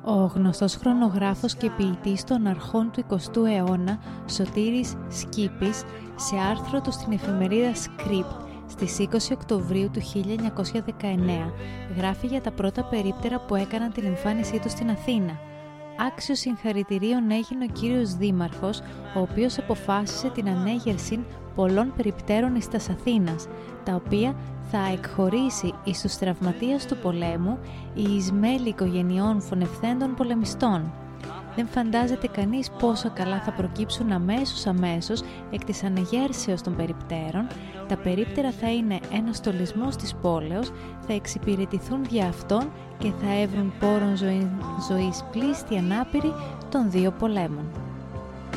Ο γνωστός χρονογράφος και ποιητής των αρχών του 20ου αιώνα, Σωτήρης Σκήπης, σε άρθρο του στην εφημερίδα Script στις 20 Οκτωβρίου του 1919, γράφει για τα πρώτα περίπτερα που έκαναν την εμφάνισή τους στην Αθήνα. Άξιος συγχαρητηρίων έγινε ο κύριος Δήμαρχος, ο οποίος αποφάσισε την ανέγερση πολλών περιπτέρων εις τας Αθήνας, τα οποία θα εκχωρήσει εις τους τραυματίες του πολέμου ή εις μέλη οικογενειών φωνευθέντων πολεμιστών. Δεν φαντάζεται κανείς πόσο καλά θα προκύψουν αμέσως εκ της ανεγέρσεως των περιπτέρων. Τα περίπτερα θα είναι ένας στολισμός της πόλεως, θα εξυπηρετηθούν δια αυτών και θα έβρουν πόρων ζωής πλήστη ανάπηρη των δύο πολέμων.